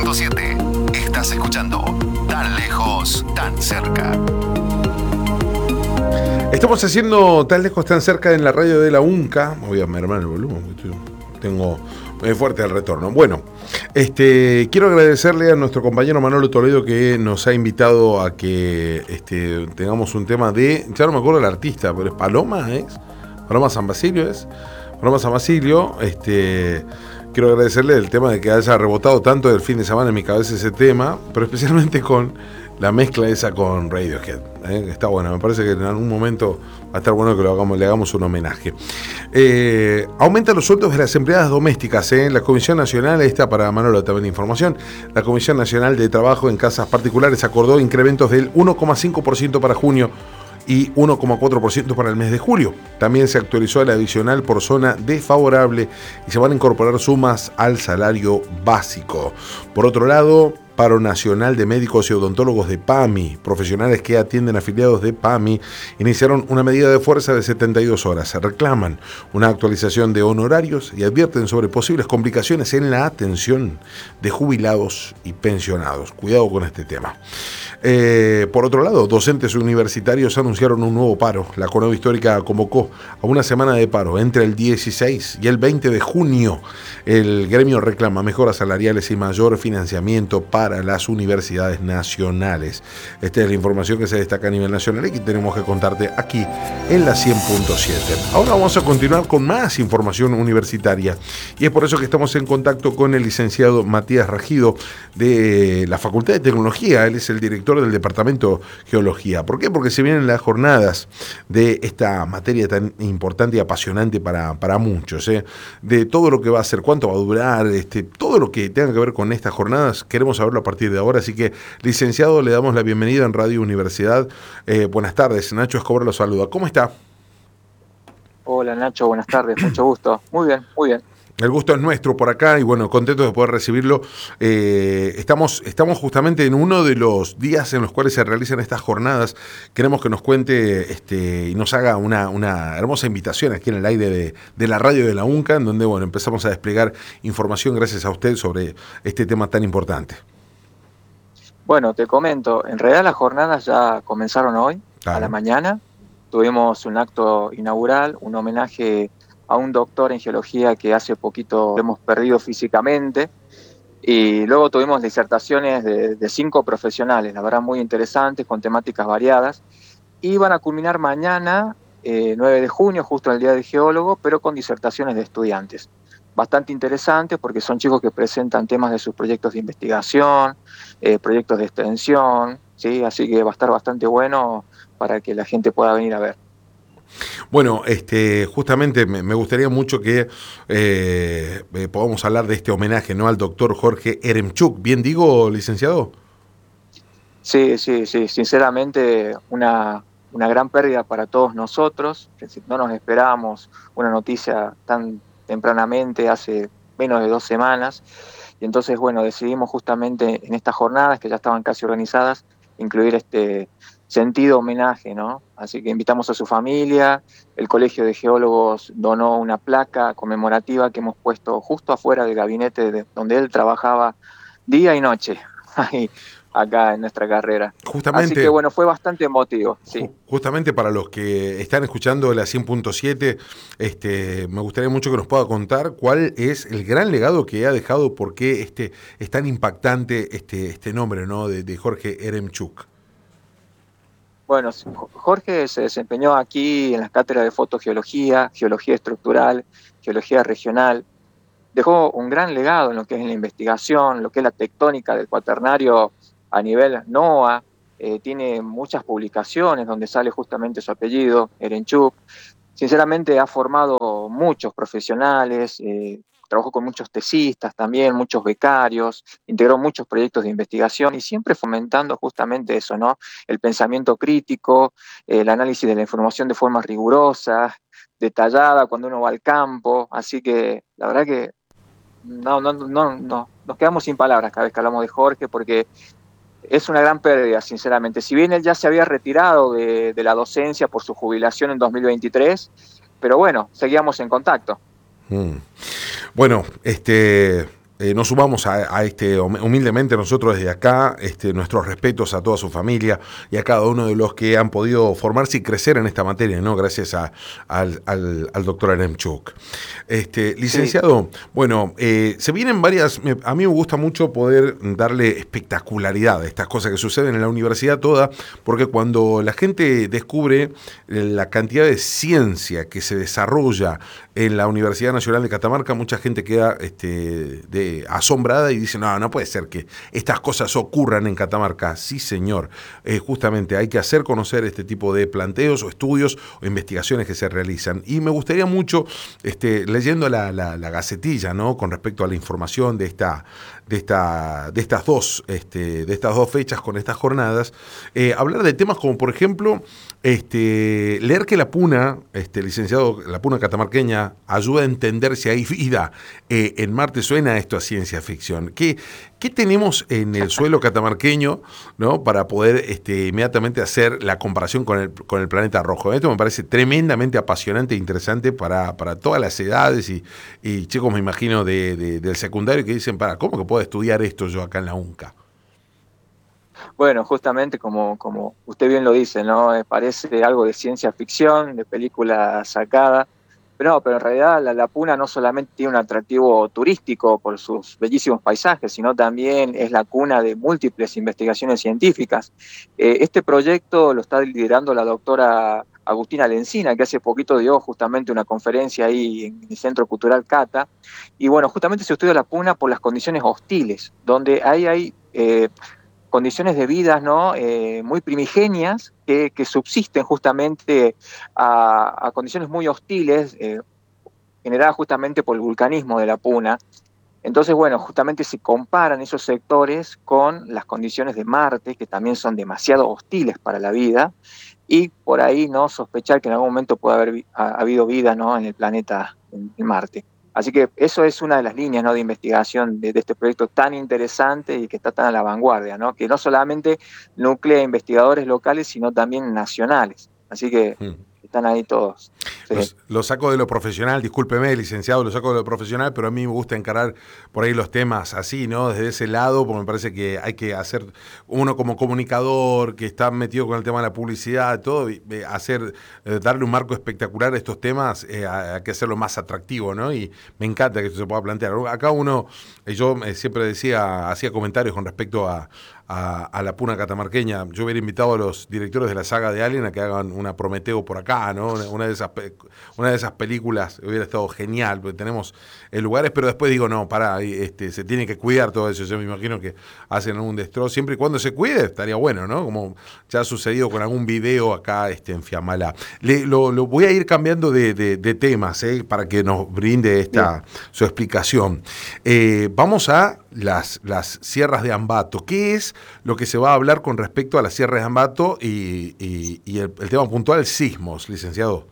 100.7. Estás escuchando Tan Lejos, Tan Cerca. Estamos haciendo Tan Lejos, Tan Cerca en la radio de la UNCA. Voy a mermar el volumen, tengo muy fuerte el retorno. Bueno, quiero agradecerle a nuestro compañero Manolo Toledo que nos ha invitado a que tengamos un tema de, ya no me acuerdo el artista, pero es Paloma San Basilio. Quiero agradecerle el tema de que haya rebotado tanto el fin de semana en mi cabeza ese tema, pero especialmente con la mezcla esa con Radiohead. Está bueno, me parece que en algún momento va a estar bueno que le hagamos un homenaje. Aumentan los sueldos de las empleadas domésticas. La Comisión Nacional, esta para Manolo también información, la Comisión Nacional de Trabajo en Casas Particulares acordó incrementos del 1,5% para junio y 1,4% para el mes de julio. También se actualizó el adicional por zona desfavorable y se van a incorporar sumas al salario básico. Por otro lado, Paro Nacional de Médicos y Odontólogos de PAMI, profesionales que atienden afiliados de PAMI, iniciaron una medida de fuerza de 72 horas. Reclaman una actualización de honorarios y advierten sobre posibles complicaciones en la atención de jubilados y pensionados. Cuidado con este tema. Por otro lado, docentes universitarios anunciaron un nuevo paro. La Conove Histórica convocó a una semana de paro entre el 16 y el 20 de junio. El gremio reclama mejoras salariales y mayor financiamiento para las universidades nacionales. Esta es la información que se destaca a nivel nacional y que tenemos que contarte aquí en la 100.7. Ahora vamos a continuar con más información universitaria y es por eso que estamos en contacto con el licenciado Matías Ragido de la Facultad de Tecnología. Él es el director del Departamento Geología. ¿Por qué? Porque se vienen las jornadas de esta materia tan importante y apasionante para muchos, de todo lo que va a ser, cuánto va a durar, todo lo que tenga que ver con estas jornadas, queremos saberlo a partir de ahora. Así que, licenciado, le damos la bienvenida en Radio Universidad. Buenas tardes, Nacho Escobar lo saluda. ¿Cómo está? Hola Nacho, buenas tardes, mucho gusto. Muy bien, muy bien. El gusto es nuestro por acá y bueno, contentos de poder recibirlo. Estamos justamente en uno de los días en los cuales se realizan estas jornadas. Queremos que nos cuente y nos haga una hermosa invitación aquí en el aire de la radio de la UNCA, en donde bueno, empezamos a desplegar información gracias a usted sobre este tema tan importante. Bueno, te comento, en realidad las jornadas ya comenzaron hoy, a la mañana. Tuvimos un acto inaugural, un homenaje a un doctor en geología que hace poquito lo hemos perdido físicamente, y luego tuvimos disertaciones de 5 profesionales, la verdad muy interesantes, con temáticas variadas, y van a culminar mañana, 9 de junio, justo en el Día del Geólogo, pero con disertaciones de estudiantes. Bastante interesantes porque son chicos que presentan temas de sus proyectos de investigación, proyectos de extensión, ¿sí? Así que va a estar bastante bueno para que la gente pueda venir a ver. Bueno, justamente me gustaría mucho que podamos hablar de este homenaje, ¿no?, al doctor Jorge Eremchuk. ¿Bien digo, licenciado? Sí, sinceramente una gran pérdida para todos nosotros. No nos esperábamos una noticia tan tempranamente, hace menos de 2 semanas, y entonces, bueno, decidimos justamente en estas jornadas, que ya estaban casi organizadas, incluir este sentido homenaje, ¿no? Así que invitamos a su familia. El Colegio de Geólogos donó una placa conmemorativa que hemos puesto justo afuera del gabinete donde él trabajaba día y noche, ahí, acá en nuestra carrera. Justamente, así que bueno, fue bastante emotivo. Sí. Justamente para los que están escuchando la 100.7, me gustaría mucho que nos pueda contar cuál es el gran legado que ha dejado, por qué es tan impactante este nombre, ¿no?, de Jorge Eremchuk. Bueno, Jorge se desempeñó aquí en las cátedras de fotogeología, geología estructural, geología regional. Dejó un gran legado en lo que es la investigación, lo que es la tectónica del cuaternario a nivel NOAA. Tiene muchas publicaciones donde sale justamente su apellido, Eremchuk. Sinceramente ha formado muchos profesionales, trabajó con muchos tesistas también, muchos becarios, integró muchos proyectos de investigación y siempre fomentando justamente eso, ¿no? El pensamiento crítico, el análisis de la información de forma rigurosa, detallada cuando uno va al campo. Así que la verdad que no, nos quedamos sin palabras cada vez que hablamos de Jorge, porque es una gran pérdida, sinceramente. Si bien él ya se había retirado de la docencia por su jubilación en 2023, pero bueno, seguíamos en contacto. Bueno, nos sumamos a humildemente nosotros desde acá, nuestros respetos a toda su familia y a cada uno de los que han podido formarse y crecer en esta materia, ¿no? Gracias al doctor Aremchuk. Licenciado, sí. Bueno, se vienen varias, a mí me gusta mucho poder darle espectacularidad a estas cosas que suceden en la universidad toda, porque cuando la gente descubre la cantidad de ciencia que se desarrolla en la Universidad Nacional de Catamarca, mucha gente queda asombrada y dice, no puede ser que estas cosas ocurran en Catamarca. Sí, señor, justamente hay que hacer conocer este tipo de planteos o estudios o investigaciones que se realizan. Y me gustaría mucho, leyendo la gacetilla, ¿no?, con respecto a la información de estas dos fechas con estas jornadas, hablar de temas como, por ejemplo, leer que la Puna, licenciado, la Puna catamarqueña ayuda a entender si hay vida en Marte. Suena esto a ciencia ficción. ¿Qué tenemos en el suelo catamarqueño, ¿no?, para poder inmediatamente hacer la comparación con el planeta rojo? Esto me parece tremendamente apasionante e interesante para todas las edades y chicos, me imagino, del secundario que dicen, ¿cómo que puedo estudiar esto yo acá en la UNCA? Bueno, justamente como usted bien lo dice, ¿no? Parece algo de ciencia ficción, de película sacada, pero en realidad la Puna no solamente tiene un atractivo turístico por sus bellísimos paisajes, sino también es la cuna de múltiples investigaciones científicas. Este proyecto lo está liderando la doctora Agustina Lencina, que hace poquito dio justamente una conferencia ahí en el Centro Cultural Cata, y bueno, justamente se estudia la Puna por las condiciones hostiles, donde hay condiciones de vida, ¿no?, muy primigenias que subsisten justamente a condiciones muy hostiles, generadas justamente por el vulcanismo de la Puna. Entonces, bueno, justamente se comparan esos sectores con las condiciones de Marte, que también son demasiado hostiles para la vida, y por ahí, ¿no?, sospechar que en algún momento puede haber habido vida, ¿no?, en el planeta, en Marte. Así que eso es una de las líneas, ¿no?, de investigación de este proyecto tan interesante y que está tan a la vanguardia, ¿no?, que no solamente nuclea investigadores locales, sino también nacionales. Así que están ahí todos. Sí. Lo saco de lo profesional, discúlpeme, licenciado, lo saco de lo profesional, pero a mí me gusta encarar por ahí los temas así, ¿no?, desde ese lado, porque me parece que hay que hacer, uno como comunicador que está metido con el tema de la publicidad, todo, darle un marco espectacular a estos temas, hay que hacerlo más atractivo, ¿no? Y me encanta que esto se pueda plantear. Acá yo siempre hacía comentarios con respecto a la Puna catamarqueña. Yo hubiera invitado a los directores de la saga de Alien a que hagan una Prometeo por acá, ¿no? Una de esas películas hubiera estado genial, porque tenemos lugares, pero después digo, no, se tiene que cuidar todo eso. Yo me imagino que hacen un destrozo, siempre y cuando se cuide, estaría bueno, ¿no? Como ya ha sucedido con algún video acá en Fiamala. Lo voy a ir cambiando de temas, para que nos brinde su explicación. Vamos a las sierras de Ambato. ¿Qué es lo que se va a hablar con respecto a las sierras de Ambato y el tema puntual, sismos, licenciado?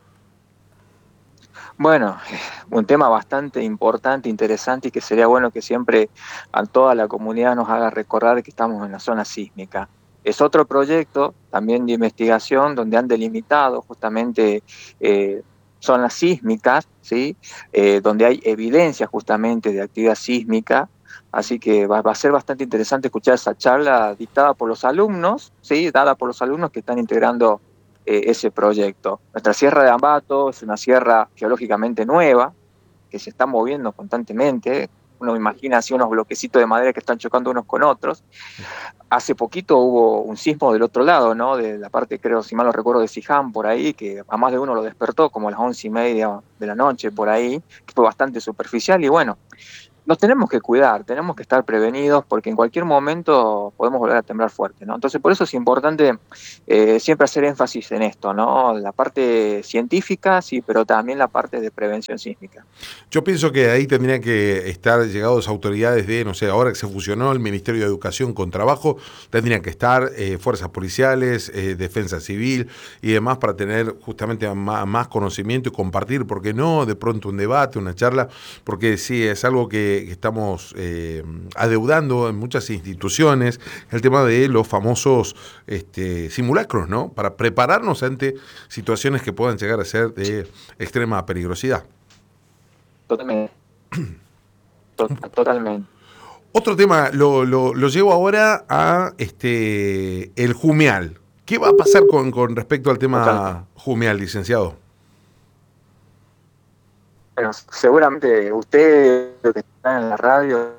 Bueno, un tema bastante importante, interesante, y que sería bueno que siempre a toda la comunidad nos haga recordar que estamos en la zona sísmica. Es otro proyecto también de investigación donde han delimitado justamente zonas sísmicas, ¿sí? Donde hay evidencia justamente de actividad sísmica. Así que va a ser bastante interesante escuchar esa charla dictada por los alumnos, ¿sí?, dada por los alumnos que están integrando ese proyecto. Nuestra Sierra de Ambato es una sierra geológicamente nueva, que se está moviendo constantemente. Uno imagina así unos bloquecitos de madera que están chocando unos con otros. Hace poquito hubo un sismo del otro lado, ¿no?, de la parte, creo, si mal no recuerdo, de Siján, por ahí, que a más de uno lo despertó como a las 11:30 de la noche, por ahí, que fue bastante superficial. Y bueno, nos tenemos que cuidar, tenemos que estar prevenidos, porque en cualquier momento podemos volver a temblar fuerte, ¿no? Entonces, por eso es importante siempre hacer énfasis en esto, ¿no? La parte científica, sí, pero también la parte de prevención sísmica. Yo pienso que ahí tendrían que estar llegados autoridades no sé, ahora que se fusionó el Ministerio de Educación con Trabajo, tendrían que estar fuerzas policiales, defensa civil y demás, para tener justamente más conocimiento y compartir, porque no de pronto un debate, una charla, porque sí, es algo que estamos adeudando en muchas instituciones, el tema de los famosos simulacros, ¿no?, para prepararnos ante situaciones que puedan llegar a ser de extrema peligrosidad. Totalmente. Totalmente. Otro tema, lo llevo ahora a el Jumial. ¿Qué va a pasar con respecto al Totalmente. tema Jumial, licenciado? Bueno, seguramente usted, lo que está en la radio,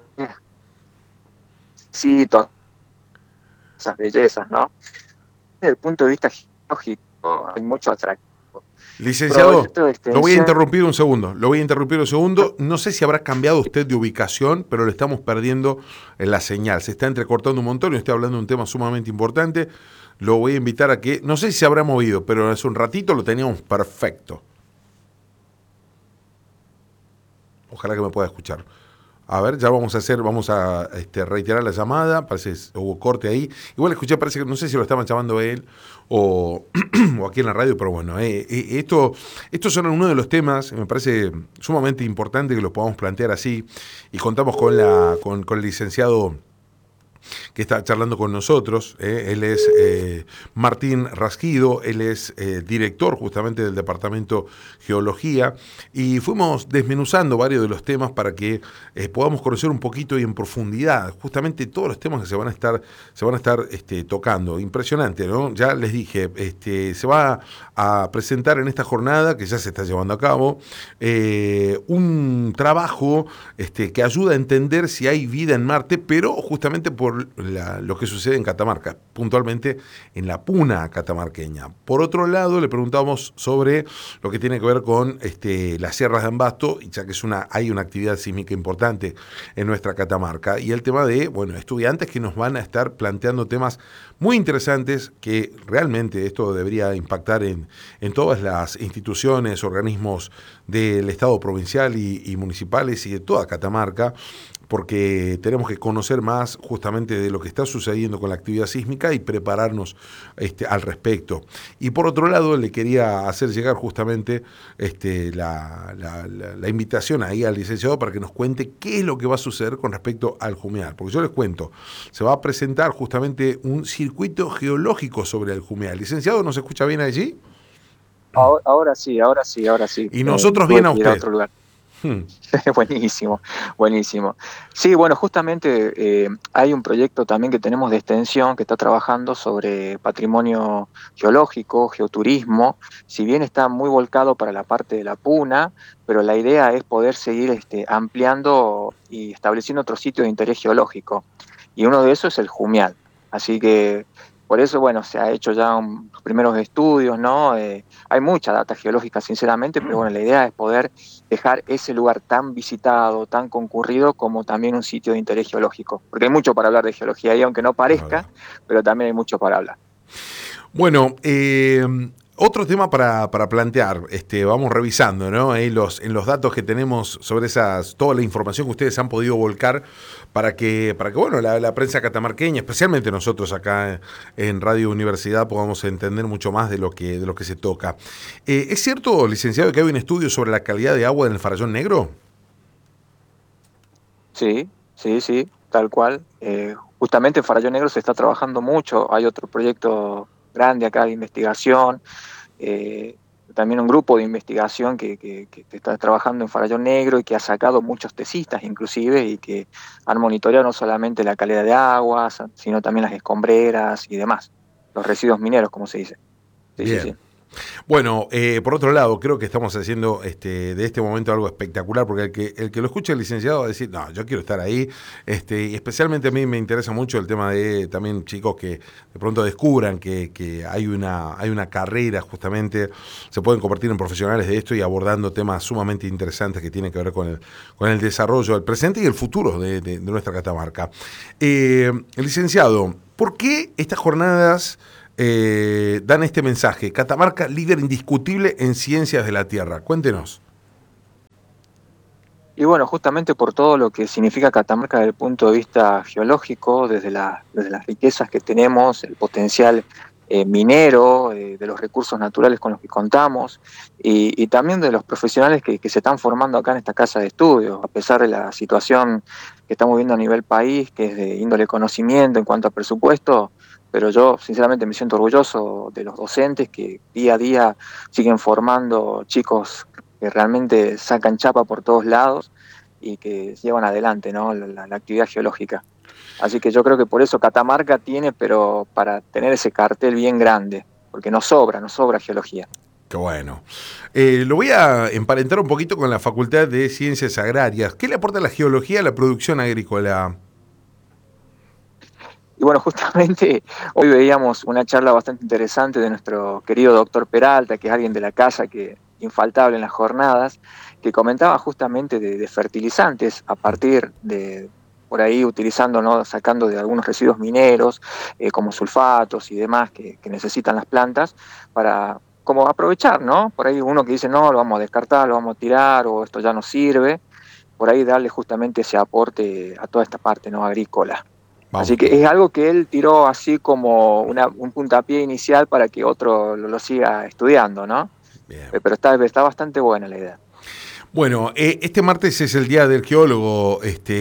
sí, todas esas bellezas, ¿no? Desde el punto de vista geológico, hay mucho atractivo. Licenciado, Proyecto de lo voy a extensión. interrumpir un segundo. Lo voy a interrumpir un segundo. No sé si habrá cambiado usted de ubicación, pero le estamos perdiendo en la señal. Se está entrecortando un montón y estoy hablando de un tema sumamente importante. Lo voy a invitar a que, no sé si se habrá movido, pero hace un ratito lo teníamos perfecto. Ojalá que me pueda escuchar. A ver, ya vamos a reiterar la llamada, parece que hubo corte ahí. Igual escuché, parece que no sé si lo estaban llamando él o, o aquí en la radio, pero bueno, estos son uno de los temas, me parece sumamente importante que los podamos plantear así, y contamos con el licenciado que está charlando con nosotros. Él es Martín Rasquido, él es director justamente del Departamento Geología, y fuimos desmenuzando varios de los temas para que podamos conocer un poquito y en profundidad justamente todos los temas que se van a estar tocando. Impresionante, ¿no? Ya les dije, se va a presentar en esta jornada que ya se está llevando a cabo un trabajo que ayuda a entender si hay vida en Marte, pero justamente por lo que sucede en Catamarca, puntualmente en la puna catamarqueña. Por otro lado, le preguntamos sobre lo que tiene que ver con las sierras de Ambasto, ya que hay una actividad sísmica importante en nuestra Catamarca, y el tema de, estudiantes que nos van a estar planteando temas muy interesantes que realmente esto debería impactar en todas las instituciones, organismos del Estado provincial y municipales y de toda Catamarca, porque tenemos que conocer más justamente de lo que está sucediendo con la actividad sísmica y prepararnos al respecto. Y por otro lado, le quería hacer llegar justamente la invitación ahí al licenciado para que nos cuente qué es lo que va a suceder con respecto al Jumial. Porque yo les cuento, se va a presentar justamente un circuito geológico sobre el Jumial. Licenciado, ¿nos escucha bien allí? Ahora sí, ahora sí, ahora sí. Y nosotros Tuve bien a que ir a usted. otro lugar. Buenísimo, buenísimo. Sí, bueno, justamente hay un proyecto también que tenemos de extensión que está trabajando sobre patrimonio geológico, geoturismo. Si bien está muy volcado para la parte de la puna, pero la idea es poder seguir ampliando y estableciendo otros sitios de interés geológico. Y uno de esos es el Jumial. Así que por eso, bueno, se ha hecho ya los primeros estudios, ¿no? Hay mucha data geológica, sinceramente, pero bueno, la idea es poder dejar ese lugar tan visitado, tan concurrido, como también un sitio de interés geológico. Porque hay mucho para hablar de geología ahí, aunque no parezca, pero también hay mucho para hablar. Bueno, otro tema para plantear, vamos revisando, ¿no? Ahí en los datos que tenemos sobre toda la información que ustedes han podido volcar para que bueno, la prensa catamarqueña, especialmente nosotros acá en Radio Universidad, podamos entender mucho más de lo que se toca. ¿Es cierto, licenciado, que hay un estudio sobre la calidad de agua en el Farallón Negro? Sí, sí, sí, tal cual. Justamente en Farallón Negro se está trabajando mucho. Hay otro proyecto grande acá de investigación. También un grupo de investigación que está trabajando en Farallón Negro y que ha sacado muchos tesistas inclusive y que han monitoreado no solamente la calidad de aguas, sino también las escombreras y demás, los residuos mineros, como se dice. Sí, sí, sí. Bien. Bueno, por otro lado, creo que estamos haciendo de este momento algo espectacular, porque el que lo escuche el licenciado va a decir, no, yo quiero estar ahí, y especialmente a mí me interesa mucho el tema de también chicos que de pronto descubran que hay una carrera justamente, se pueden convertir en profesionales de esto y abordando temas sumamente interesantes que tienen que ver con el desarrollo del presente y el futuro de nuestra Catamarca. El licenciado, ¿por qué estas jornadas dan este mensaje? Catamarca, líder indiscutible en ciencias de la Tierra. Cuéntenos. Y bueno, justamente por todo lo que significa Catamarca desde el punto de vista geológico, desde las riquezas que tenemos, el potencial minero, de los recursos naturales con los que contamos, y también de los profesionales que se están formando acá en esta casa de estudios, a pesar de la situación que estamos viendo a nivel país, que es de índole conocimiento en cuanto a presupuesto, pero yo sinceramente me siento orgulloso de los docentes que día a día siguen formando chicos que realmente sacan chapa por todos lados y que llevan adelante, ¿no? La actividad geológica. Así que yo creo que por eso Catamarca tiene, pero para tener ese cartel bien grande, porque nos sobra geología. Qué bueno. Lo voy a emparentar un poquito con la Facultad de Ciencias Agrarias. ¿Qué le aporta la geología a la producción agrícola? Y bueno, justamente hoy veíamos una charla bastante interesante de nuestro querido doctor Peralta, que es alguien de la casa que infaltable en las jornadas, que comentaba justamente de fertilizantes a partir de, por ahí utilizando, ¿no? Sacando de algunos residuos mineros, como sulfatos y demás que necesitan las plantas, para como aprovechar, ¿no? Por ahí uno que dice, no, lo vamos a descartar, lo vamos a tirar, o esto ya no sirve, por ahí darle justamente ese aporte a toda esta parte, ¿no? Agrícola. Vamos. Así que es algo que él tiró así como un puntapié inicial para que otro lo siga estudiando, ¿no? Bien. Pero está bastante buena la idea. Bueno, este martes es el Día del Geólogo,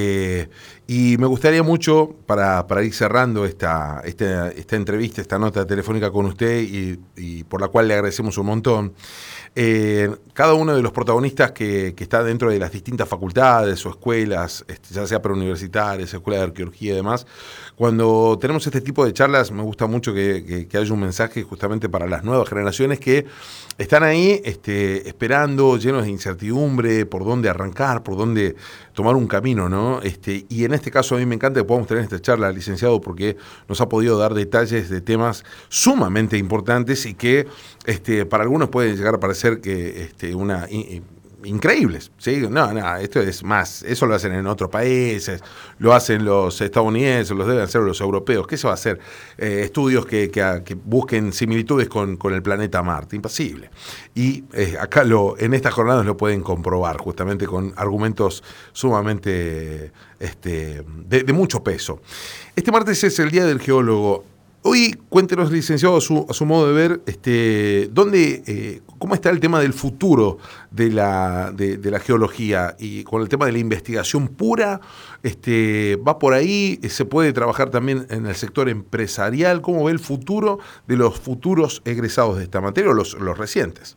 y me gustaría mucho, para ir cerrando esta entrevista, esta nota telefónica con usted, y por la cual le agradecemos un montón, cada uno de los protagonistas que está dentro de las distintas facultades o escuelas, ya sea preuniversitarias, escuela de arqueología y demás, cuando tenemos este tipo de charlas, me gusta mucho que haya un mensaje justamente para las nuevas generaciones que están ahí esperando, llenos de incertidumbre, por dónde arrancar, por dónde tomar un camino, ¿no? Y en este caso a mí me encanta que podamos tener esta charla, licenciado, porque nos ha podido dar detalles de temas sumamente importantes y que para algunos pueden llegar a parecer que increíbles, ¿sí? No, esto es más, eso lo hacen en otros países, lo hacen los estadounidenses, los deben hacer los europeos. ¿Qué se va a hacer? Estudios que busquen similitudes con el planeta Marte, imposible. Y acá en estas jornadas lo pueden comprobar, justamente con argumentos sumamente de mucho peso. Este martes es el Día del Geólogo. Hoy, cuéntenos, licenciado, a su modo de ver, cómo está el tema del futuro de la geología y con el tema de la investigación pura. ¿Va por ahí? ¿Se puede trabajar también en el sector empresarial? ¿Cómo ve el futuro de los futuros egresados de esta materia o los recientes?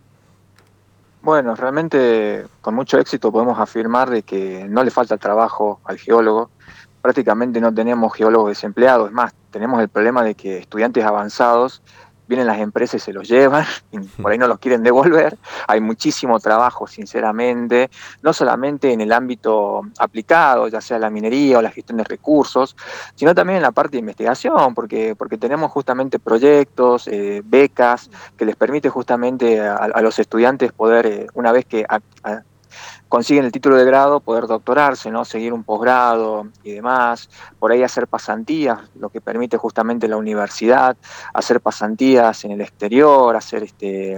Bueno, realmente con mucho éxito podemos afirmar de que no le falta trabajo al geólogo. Prácticamente no tenemos geólogos desempleados, es más, tenemos el problema de que estudiantes avanzados vienen las empresas y se los llevan, y por ahí no los quieren devolver. Hay muchísimo trabajo, sinceramente, no solamente en el ámbito aplicado, ya sea la minería o la gestión de recursos, sino también en la parte de investigación, porque tenemos justamente proyectos, becas, que les permite justamente a los estudiantes poder, una vez que consiguen el título de grado, poder doctorarse, ¿no? Seguir un posgrado y demás, por ahí hacer pasantías, lo que permite justamente la universidad, hacer pasantías en el exterior, hacer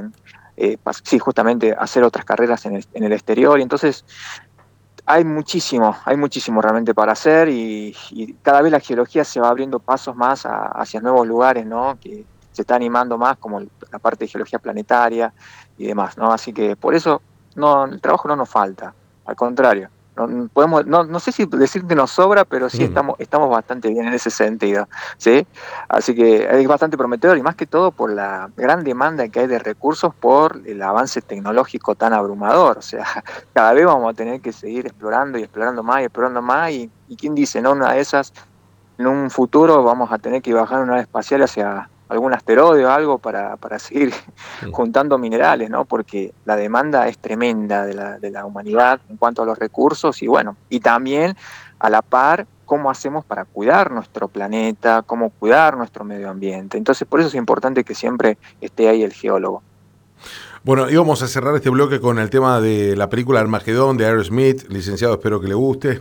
justamente hacer otras carreras en el exterior. Y entonces hay muchísimo realmente para hacer, y cada vez la geología se va abriendo pasos más hacia nuevos lugares, ¿no? Que se está animando más, como la parte de geología planetaria y demás, ¿no? Así que por eso no, el trabajo no nos falta, al contrario. No sé si decir que nos sobra, pero sí estamos bastante bien en ese sentido, ¿sí? Así que es bastante prometedor, y más que todo por la gran demanda que hay de recursos por el avance tecnológico tan abrumador. O sea, cada vez vamos a tener que seguir explorando y explorando más, y quién dice, ¿no? Una de esas, en un futuro vamos a tener que bajar una nave espacial hacia algún asteroide o algo para seguir juntando minerales, ¿no? Porque la demanda es tremenda de la humanidad en cuanto a los recursos, y bueno, y también a la par, cómo hacemos para cuidar nuestro planeta, cómo cuidar nuestro medio ambiente. Entonces, por eso es importante que siempre esté ahí el geólogo. Bueno, íbamos a cerrar este bloque con el tema de la película Armagedón de Aerosmith. Licenciado, espero que le guste.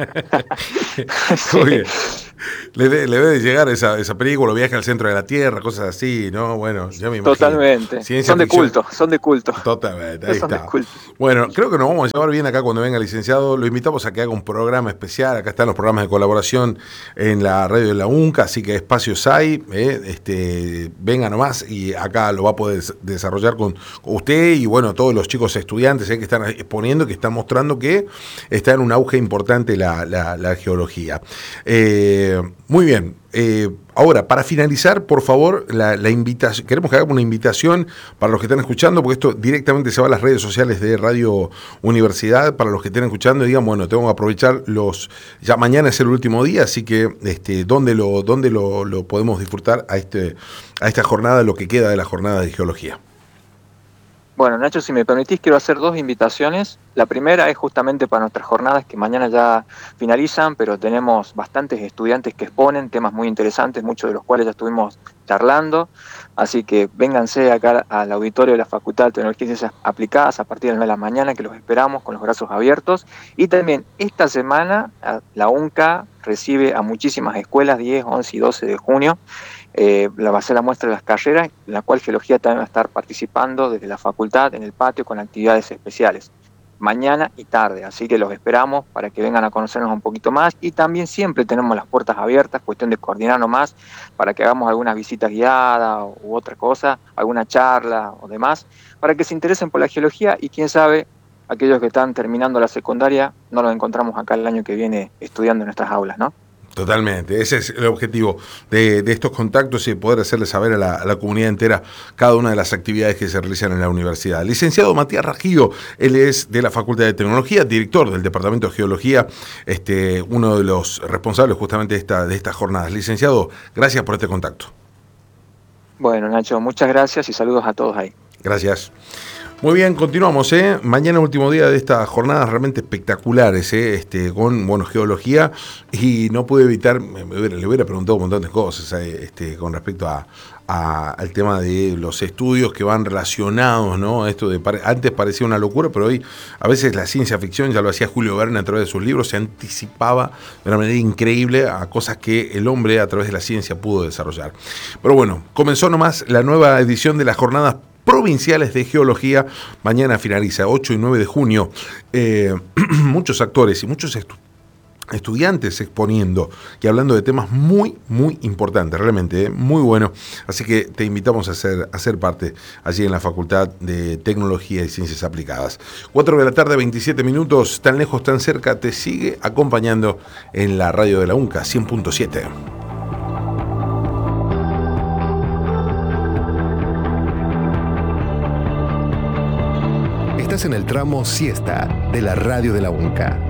Sí. Muy bien. Le debe de llegar esa película, Viaje al centro de la Tierra, cosas así, ¿no? Bueno, ya me imagino. Totalmente. Son de culto. Totalmente, ahí Son de está. culto. Bueno, creo que nos vamos a llevar bien acá cuando venga el licenciado. Lo invitamos a que haga un programa especial. Acá están los programas de colaboración en la radio de la UNCA, así que espacios hay. Venga nomás, y acá lo va a poder desarrollar con usted y bueno, todos los chicos estudiantes que están exponiendo, que están mostrando que está en un auge importante la geología. Muy bien. Ahora, para finalizar, por favor, la invitación, queremos que hagamos una invitación para los que están escuchando, porque esto directamente se va a las redes sociales de Radio Universidad, para los que estén escuchando y digan, bueno, tengo que aprovechar ya mañana es el último día, así que ¿dónde lo podemos disfrutar a esta jornada, lo que queda de la jornada de geología? Bueno, Nacho, si me permitís, quiero hacer 2 invitaciones. La primera es justamente para nuestras jornadas que mañana ya finalizan, pero tenemos bastantes estudiantes que exponen temas muy interesantes, muchos de los cuales ya estuvimos charlando. Así que vénganse acá al auditorio de la Facultad de Tecnologías y Ciencias Aplicadas a partir de las 9 de la mañana, que los esperamos con los brazos abiertos. Y también esta semana la UNCA recibe a muchísimas escuelas, 10, 11 y 12 de junio. Va a ser la muestra de las carreras, en la cual Geología también va a estar participando desde la facultad, en el patio, con actividades especiales, mañana y tarde. Así que los esperamos para que vengan a conocernos un poquito más. Y también siempre tenemos las puertas abiertas, cuestión de coordinarnos más, para que hagamos algunas visitas guiadas u otra cosa, alguna charla o demás, para que se interesen por la geología y quién sabe, aquellos que están terminando la secundaria, no los encontramos acá el año que viene estudiando en nuestras aulas, ¿no? Totalmente, ese es el objetivo de estos contactos y poder hacerle saber a la comunidad entera cada una de las actividades que se realizan en la universidad. Licenciado Matías Raggio, él es de la Facultad de Tecnología, director del Departamento de Geología, uno de los responsables justamente de estas jornadas. Licenciado, gracias por este contacto. Bueno, Nacho, muchas gracias y saludos a todos ahí. Gracias. Muy bien, continuamos, mañana último día de estas jornadas realmente espectaculares, con geología, y no pude evitar, le hubiera preguntado un montón de cosas con respecto al tema de los estudios que van relacionados, ¿no? Esto antes parecía una locura, pero hoy a veces la ciencia ficción, ya lo hacía Julio Verne a través de sus libros, se anticipaba de una manera increíble a cosas que el hombre a través de la ciencia pudo desarrollar. Pero bueno, comenzó nomás la nueva edición de las jornadas provinciales de geología. Mañana finaliza, 8 y 9 de junio. Muchos actores y muchos estudiantes exponiendo y hablando de temas muy, muy importantes, realmente, muy bueno. Así que te invitamos a ser parte allí en la Facultad de Tecnología y Ciencias Aplicadas. 4 de la tarde, 27 minutos, tan lejos, tan cerca, te sigue acompañando en la radio de la UNCA, 100.7. Estás en el tramo siesta de la radio de la UNCA.